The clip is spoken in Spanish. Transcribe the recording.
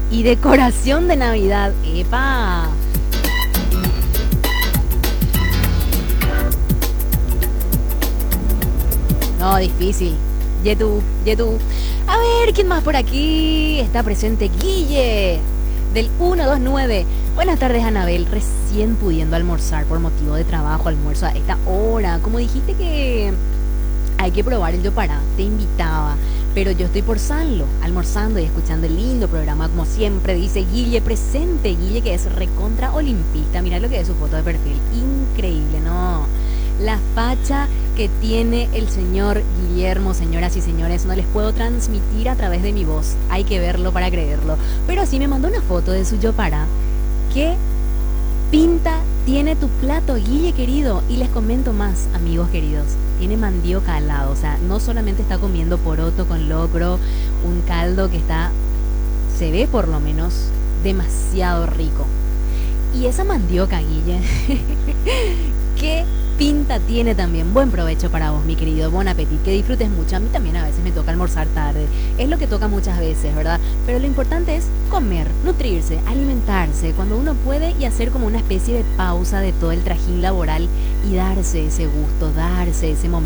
Y decoración de Navidad. ¡Epa! No, difícil. Yetu, Yetu. A ver, ¿quién más por aquí? Está presente Guille, del 129. Buenas tardes, Anabel. Recién pudiendo almorzar por motivo de trabajo, almuerzo a esta hora. Como dijiste que hay que probar el yopará, te invitaba. Pero yo estoy por Sanlo, almorzando y escuchando el lindo programa, como siempre, dice Guille, presente. Guille, que es recontra olimpista. Mirá lo que es su foto de perfil. Increíble, ¿no? La facha que tiene el señor Guillermo, señoras y señores, no les puedo transmitir a través de mi voz. Hay que verlo para creerlo. Pero sí me mandó una foto de su yopará. ¿Qué pinta tiene tu plato, Guille querido? Y les comento más, amigos queridos. Tiene mandioca al lado. O sea, no solamente está comiendo poroto con locro, un caldo que está, se ve por lo menos, demasiado rico. Y esa mandioca, Guille, ¿qué pinta tiene también? Buen provecho para vos, mi querido. Bon appetit, que disfrutes mucho. A mí también a veces me toca almorzar tarde. Es lo que toca muchas veces, ¿verdad? Pero lo importante es comer, nutrirse, alimentarse cuando uno puede y hacer como una especie de pausa de todo el trajín laboral y darse ese gusto, darse ese momento